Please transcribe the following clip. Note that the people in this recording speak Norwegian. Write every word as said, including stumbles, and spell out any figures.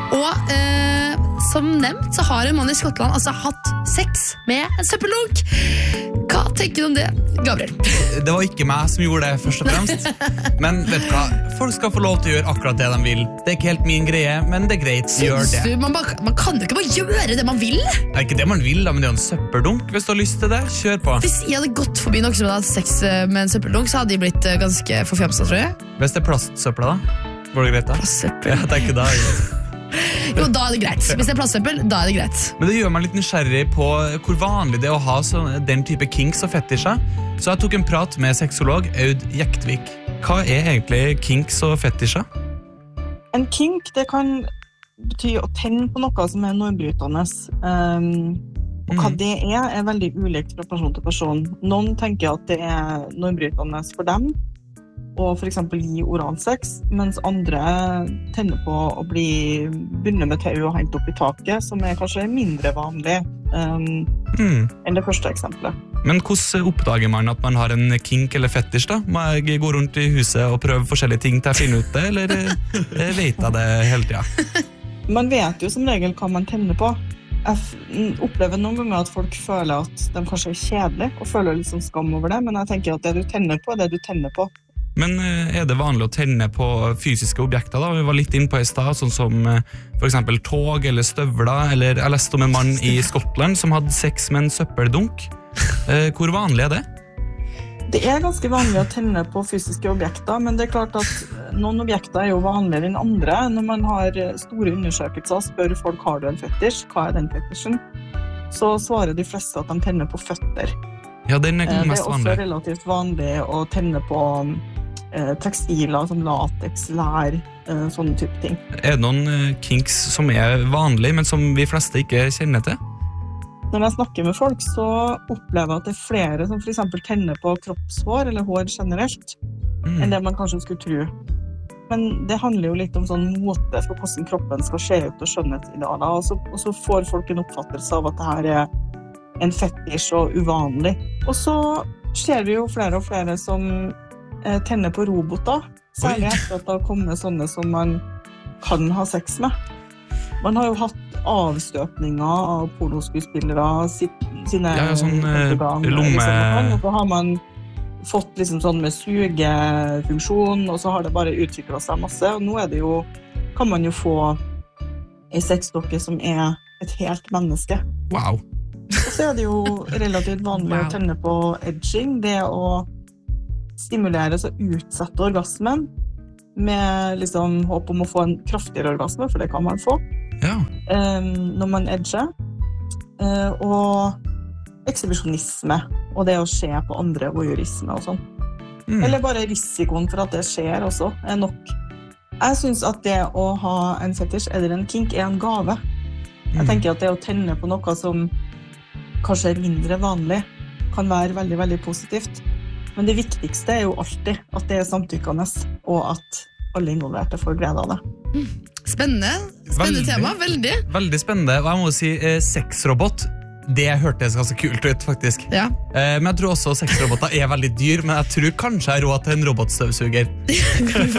Og eh, som nevnt så har en mann i Skottland altså hatt sex med en søppeldunk. Hva tenker du om det, Gabriel? Det var ikke meg som gjorde det, først og fremst. Men vet du hva? Folk skal få lov til å gjøre akkurat det de vil. Det er ikke helt min greie, men det er greit, gjør det. Du, man, bare, man kan jo ikke bare gjøre det man vil. Det er ikke det man vil, da, men det er jo en søppeldunk. Hvis du har lyst til det, kjør på. Hvis jeg hadde gått forbi noen som hadde hatt sex med en søppeldunk, så hadde de blitt ganske forfjamset, tror jeg. Hvis det er plastsøppel, da? Går det greit, da? Plastsøppel? Jeg tenker da. Jo, da er det greit. Hvis det er plastsøppel, da er det greit. Men det gjør meg litt nysgjerrig på hvor vanlig det er å ha så, den type kinks og fetisjer. Så jeg tok en prat med sexolog Aud Jektvik. Hva er egentlig kinks og fetisjer? En kink, det kan bety å tenne på noe som er normbrytende. Um, og hva det er, er veldig ulikt fra person til person. Noen tenker at det er normbrytende for dem, og for eksempel gi oralsex, mens andre tenner på å bli begynne med tau og hente opp i taket, som er kanskje mindre vanlig um, mm. enn det første eksempelet. Men hvordan oppdager man at man har en kink eller fetisj da? Må jeg gå rundt i huset og prøve forskjellige ting til å finne ut det, eller vet jeg det hele tiden? Man vet jo som regel hva man tenner på. Jeg opplever noen ganger at folk føler at de kanskje er kjedelige, og føler litt sånn skam over det, men jeg tenker at det du tenner på, er det du tenner på. Men er det vanlig å tenne på fysiske objekter da? Vi var litt inne på i sted, sånn som for eksempel tog eller støvler, eller jeg leste om en mann i Skottland som hadde sex med en søppeldunk. Hvor vanlig er det? Det er ganske vanlig å tenne på fysiske objekter, men det er klart at noen objekter er jo vanligere enn andre. Når man har store undersøkelser, spør folk har du en fetisj, hva er den fetisjen? Så svarer de fleste at de tenner på føtter. Ja, den er mest vanlig. Det er også relativt vanlig å tenne på eh, tekstiler som latex, lær, eh, sånne type ting. Er det noen eh, kinks som er vanlige, men som vi fleste ikke kjenner til? Når jeg snakker med folk, så opplever jeg at det er flere som for eksempel tenner på kroppshår eller hår generelt, mm. enn det man kanskje skulle tro. Men det handler jo litt om sånn mote for hvordan kroppen skal se ut og skjønnhetsidealer, og så, og så får folk en oppfattelse av at det her er en fetisj og uvanlig. Og så ser vi jo flere og flere som eh, tenner på roboter, særlig etter at det har kommet sånne som man kan ha sex med. Man har jo hatt avstøpninger av pornoskuespillere sine ja, sånn, eh, lomme... og så har man fått liksom sånn med sugefunksjon, og så har det bare utviklet seg masse, og nå er det jo, kan man jo få en sexdokke som er et helt menneske. Wow! Og så er det jo relativt vanlig wow. å tenne på edging, det å stimulere og utsette orgasmen med liksom håp om å få en kraftigere orgasme, for det kan man få ja. um, når man edger. Uh, og ekshibisjonisme, og det å se på andre voyeurisme og sånn. Mm. Eller bare risikoen for at det skjer også er nok. Jeg synes at det å ha en fetisj eller en kink er en gave. Jeg tenker at det å tenne på noe som kanskje er mindre vanlig, kan være veldig, veldig positivt. Men det viktigste er jo alltid at det er samtykkende, og at alle involverte får glede av det. Spennende. Spennende veldig, tema, veldig. Veldig spennende, og jeg må si eh, sexrobot, det hørtes ganske kult ut, faktisk. Ja. Eh, men jeg tror også sexroboter er veldig dyr, men jeg tror kanskje jeg har råd til en robotstøvsuger. Kan vi